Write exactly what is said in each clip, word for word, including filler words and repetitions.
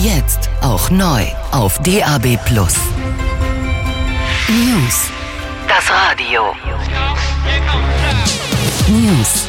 Jetzt auch neu auf D A B plus. News. Das Radio. News.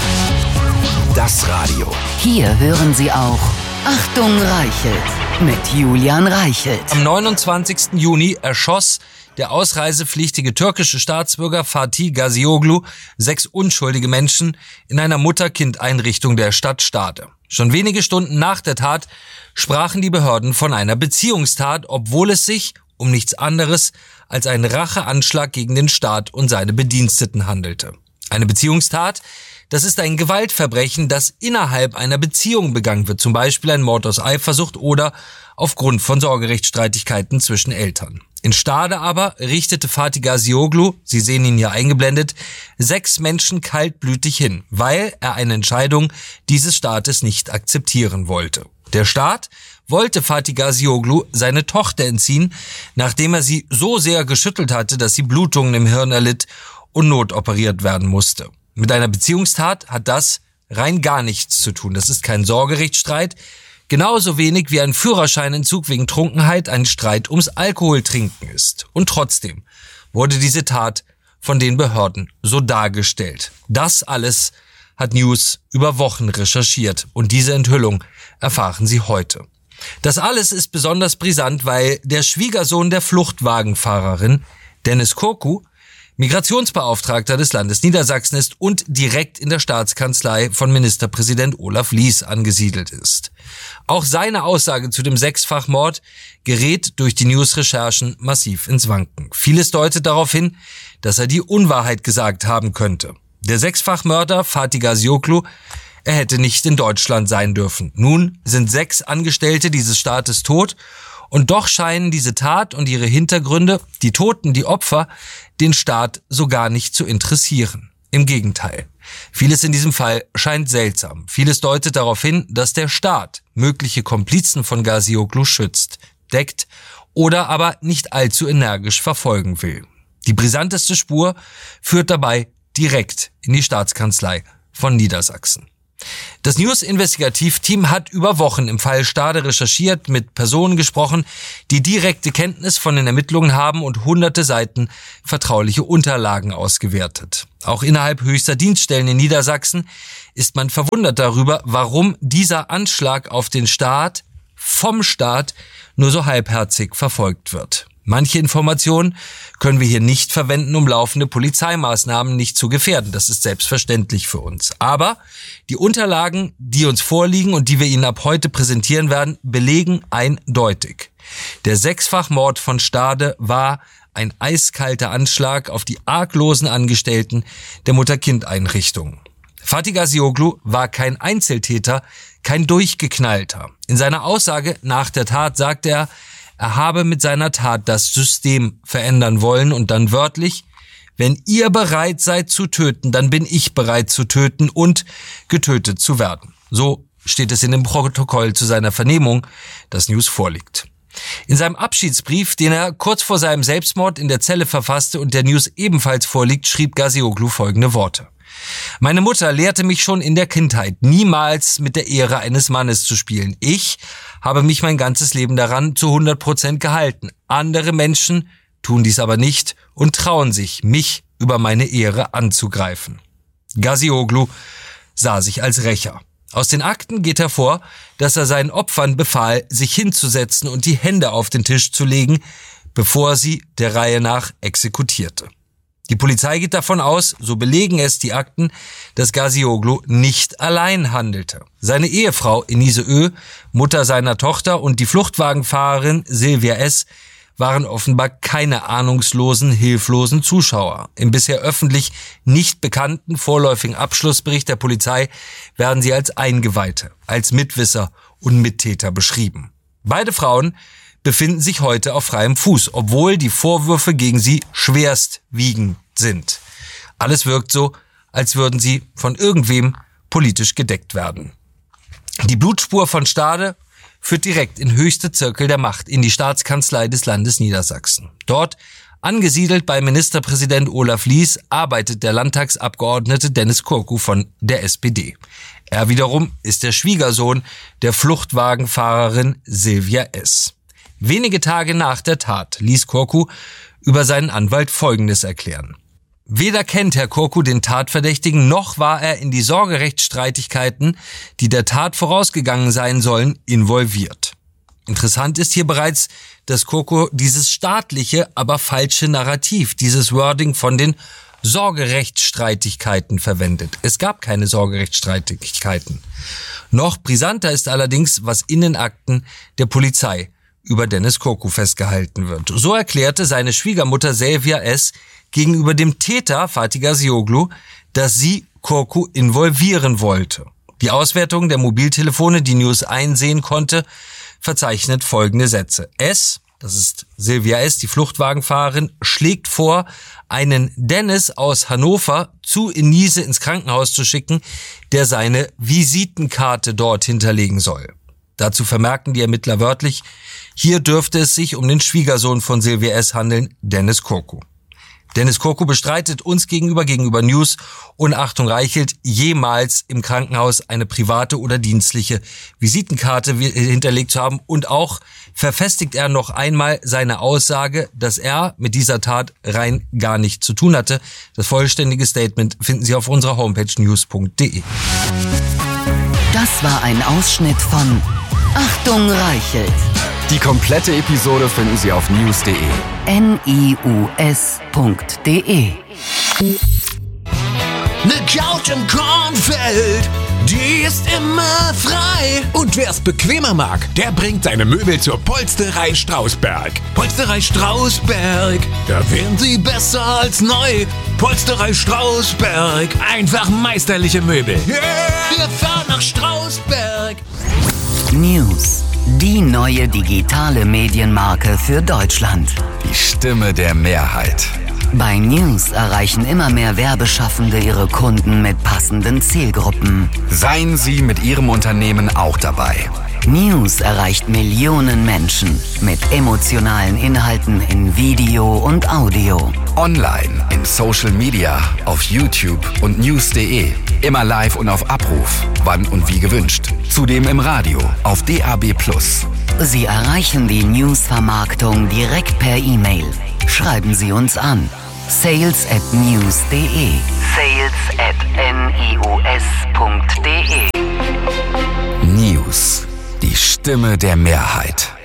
Das Radio. Hier hören Sie auch Achtung Reichelt mit Julian Reichelt. Am neunundzwanzigsten Juni erschoss der ausreisepflichtige türkische Staatsbürger Fatih Gazioglu sechs unschuldige Menschen in einer Mutter-Kind-Einrichtung der Stadt Stade. Schon wenige Stunden nach der Tat sprachen die Behörden von einer Beziehungstat, obwohl es sich um nichts anderes als einen Racheanschlag gegen den Staat und seine Bediensteten handelte. Eine Beziehungstat, das ist ein Gewaltverbrechen, das innerhalb einer Beziehung begangen wird, zum Beispiel ein Mord aus Eifersucht oder aufgrund von Sorgerechtsstreitigkeiten zwischen Eltern. In Stade aber richtete Fatih Gazioglu, Sie sehen ihn hier eingeblendet, sechs Menschen kaltblütig hin, weil er eine Entscheidung dieses Staates nicht akzeptieren wollte. Der Staat wollte Fatih Gazioglu seine Tochter entziehen, nachdem er sie so sehr geschüttelt hatte, dass sie Blutungen im Hirn erlitt und notoperiert werden musste. Mit einer Beziehungstat hat das rein gar nichts zu tun. Das ist kein Sorgerechtsstreit, genauso wenig wie ein Führerscheinentzug wegen Trunkenheit ein Streit ums Alkoholtrinken ist. Und trotzdem wurde diese Tat von den Behörden so dargestellt. Das alles hat News über Wochen recherchiert und diese Enthüllung erfahren Sie heute. Das alles ist besonders brisant, weil der Schwiegersohn der Fluchtwagenfahrerin, Deniz Korku, Migrationsbeauftragter des Landes Niedersachsen ist und direkt in der Staatskanzlei von Ministerpräsident Olaf Lies angesiedelt ist. Auch seine Aussage zu dem Sechsfachmord gerät durch die News-Recherchen massiv ins Wanken. Vieles deutet darauf hin, dass er die Unwahrheit gesagt haben könnte. Der Sechsfachmörder Fatih Gazioglu, er hätte nicht in Deutschland sein dürfen. Nun sind sechs Angestellte dieses Staates tot und doch scheinen diese Tat und ihre Hintergründe, die Toten, die Opfer, den Staat so gar nicht zu interessieren. Im Gegenteil. Vieles in diesem Fall scheint seltsam. Vieles deutet darauf hin, dass der Staat mögliche Komplizen von Gazioglu schützt, deckt oder aber nicht allzu energisch verfolgen will. Die brisanteste Spur führt dabei direkt in die Staatskanzlei von Niedersachsen. Das News-Investigativteam hat über Wochen im Fall Stade recherchiert, mit Personen gesprochen, die direkte Kenntnis von den Ermittlungen haben und hunderte Seiten vertrauliche Unterlagen ausgewertet. Auch innerhalb höchster Dienststellen in Niedersachsen ist man verwundert darüber, warum dieser Anschlag auf den Staat vom Staat nur so halbherzig verfolgt wird. Manche Informationen können wir hier nicht verwenden, um laufende Polizeimaßnahmen nicht zu gefährden. Das ist selbstverständlich für uns. Aber die Unterlagen, die uns vorliegen und die wir Ihnen ab heute präsentieren werden, belegen eindeutig: Der Sechsfachmord von Stade war ein eiskalter Anschlag auf die arglosen Angestellten der Mutter-Kind-Einrichtung. Fatih Gazioglu war kein Einzeltäter, kein Durchgeknallter. In seiner Aussage nach der Tat sagte er, er habe mit seiner Tat das System verändern wollen und dann wörtlich: Wenn ihr bereit seid zu töten, dann bin ich bereit zu töten und getötet zu werden. So steht es in dem Protokoll zu seiner Vernehmung, das News vorliegt. In seinem Abschiedsbrief, den er kurz vor seinem Selbstmord in der Zelle verfasste und der News ebenfalls vorliegt, schrieb Gazioglu folgende Worte: Meine Mutter lehrte mich schon in der Kindheit, niemals mit der Ehre eines Mannes zu spielen. Ich habe mich mein ganzes Leben daran zu hundert Prozent gehalten. Andere Menschen tun dies aber nicht und trauen sich, mich über meine Ehre anzugreifen. Gazioglu sah sich als Rächer. Aus den Akten geht hervor, dass er seinen Opfern befahl, sich hinzusetzen und die Hände auf den Tisch zu legen, bevor er sie der Reihe nach exekutierte. Die Polizei geht davon aus, so belegen es die Akten, dass Gazioglu nicht allein handelte. Seine Ehefrau Enise Ö, Mutter seiner Tochter, und die Fluchtwagenfahrerin Silvia S. waren offenbar keine ahnungslosen, hilflosen Zuschauer. Im bisher öffentlich nicht bekannten vorläufigen Abschlussbericht der Polizei werden sie als Eingeweihte, als Mitwisser und Mittäter beschrieben. Beide Frauen befinden sich heute auf freiem Fuß, obwohl die Vorwürfe gegen sie schwerstwiegend sind. Alles wirkt so, als würden sie von irgendwem politisch gedeckt werden. Die Blutspur von Stade führt direkt in höchste Zirkel der Macht, in die Staatskanzlei des Landes Niedersachsen. Dort, angesiedelt bei Ministerpräsident Olaf Lies, arbeitet der Landtagsabgeordnete Deniz Korku von der S P D. Er wiederum ist der Schwiegersohn der Fluchtwagenfahrerin Silvia S. Wenige Tage nach der Tat ließ Kurku über seinen Anwalt Folgendes erklären. Weder kennt Herr Kurku den Tatverdächtigen, noch war er in die Sorgerechtsstreitigkeiten, die der Tat vorausgegangen sein sollen, involviert. Interessant ist hier bereits, dass Kurku dieses staatliche, aber falsche Narrativ, dieses Wording von den Sorgerechtsstreitigkeiten verwendet. Es gab keine Sorgerechtsstreitigkeiten. Noch brisanter ist allerdings, was in den Akten der Polizei über Dennis Kurku festgehalten wird. So erklärte seine Schwiegermutter Silvia S. gegenüber dem Täter Fatih Gazioglu, dass sie Kurku involvieren wollte. Die Auswertung der Mobiltelefone, die News einsehen konnte, verzeichnet folgende Sätze. S, das ist Silvia S., die Fluchtwagenfahrerin, schlägt vor, einen Dennis aus Hannover zu Inise ins Krankenhaus zu schicken, der seine Visitenkarte dort hinterlegen soll. Dazu vermerkten die Ermittler wörtlich, hier dürfte es sich um den Schwiegersohn von Silvia S. handeln, Dennis Kurku. Dennis Kurku bestreitet uns gegenüber, gegenüber News und Achtung Reichelt, jemals im Krankenhaus eine private oder dienstliche Visitenkarte hinterlegt zu haben. Und auch verfestigt er noch einmal seine Aussage, dass er mit dieser Tat rein gar nichts zu tun hatte. Das vollständige Statement finden Sie auf unserer Homepage news punkt de. Das war ein Ausschnitt von Achtung Reichelt. Die komplette Episode finden Sie auf news punkt de. N I U S punkt de. Ne Couch im Kornfeld, die ist immer frei. Und wer's bequemer mag, der bringt seine Möbel zur Polsterei Strausberg. Polsterei Strausberg, da wären sie besser als neu. Polsterei Strausberg, einfach meisterliche Möbel. Yeah. Wir fahren nach Strausberg. News, die neue digitale Medienmarke für Deutschland. Die Stimme der Mehrheit. Bei News erreichen immer mehr Werbeschaffende ihre Kunden mit passenden Zielgruppen. Seien Sie mit Ihrem Unternehmen auch dabei. News erreicht Millionen Menschen mit emotionalen Inhalten in Video und Audio. Online, in Social Media, auf YouTube und news punkt de. Immer live und auf Abruf, wann und wie gewünscht. Zudem im Radio, auf D A B plus. Sie erreichen die News-Vermarktung direkt per E-Mail. Schreiben Sie uns an. sales at news punkt de. sales at news punkt de. News, die Stimme der Mehrheit.